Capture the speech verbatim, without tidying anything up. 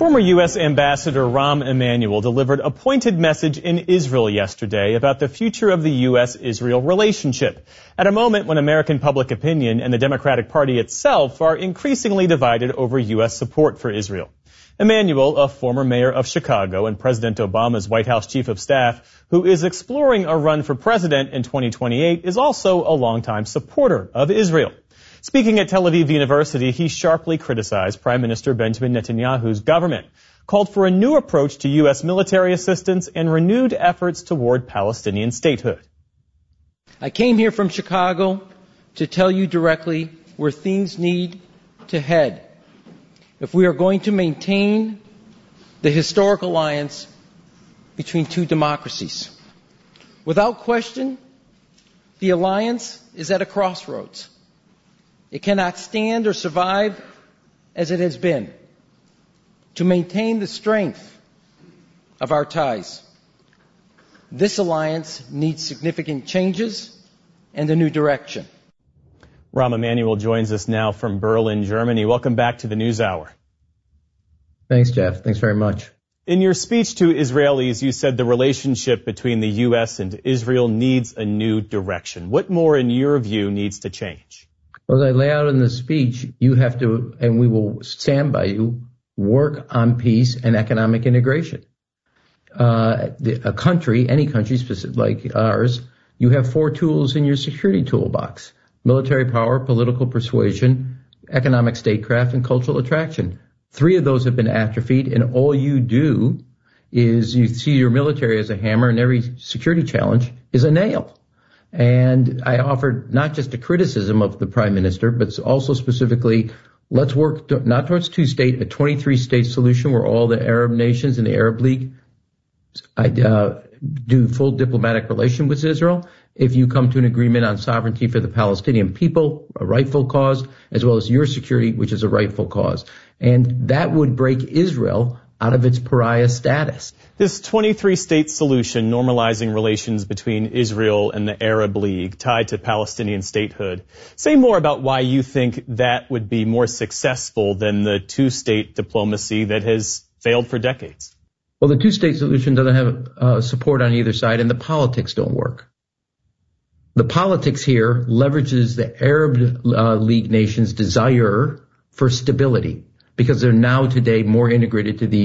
Former U S Ambassador Rahm Emanuel delivered a pointed message in Israel yesterday about the future of the U S Israel relationship, at a moment when American public opinion and the Democratic Party itself are increasingly divided over U S support for Israel. Emanuel, a former mayor of Chicago and President Obama's White House chief of staff, who is exploring a run for president in twenty twenty-eight, is also a longtime supporter of Israel. Speaking at Tel Aviv University, he sharply criticized Prime Minister Benjamin Netanyahu's government, called for a new approach to U S military assistance and renewed efforts toward Palestinian statehood. I came here from Chicago to tell you directly where things need to head if we are going to maintain the historic alliance between two democracies. Without question, the alliance is at a crossroads. It cannot stand or survive as it has been. To maintain the strength of our ties, this alliance needs significant changes and a new direction. Rahm Emanuel joins us now from Berlin, Germany. Welcome back to the NewsHour. Thanks, Jeff. Thanks very much. In your speech to Israelis, you said the relationship between the U S and Israel needs a new direction. What more, in your view, needs to change? Well, as I lay out in the speech, you have to, and we will stand by you, work on peace and economic integration. Uh, the, a country, any country specific, like ours, you have four tools in your security toolbox: military power, political persuasion, economic statecraft, and cultural attraction. Three of those have been atrophied, and all you do is you see your military as a hammer, and every security challenge is a nail. And I offered not just a criticism of the prime minister, but also specifically, let's work to, not towards two-state, a twenty-three state solution where all the Arab nations and the Arab League uh, do full diplomatic relation with Israel. If you come to an agreement on sovereignty for the Palestinian people, a rightful cause, as well as your security, which is a rightful cause. And that would break Israel out of its pariah status. This twenty-three state solution normalizing relations between Israel and the Arab League tied to Palestinian statehood. Say more about why you think that would be more successful than the two-state diplomacy that has failed for decades. Well, the two-state solution doesn't have uh, support on either side, and the politics don't work. The politics here leverages the Arab uh, League nations' desire for stability, because they're now today more integrated to the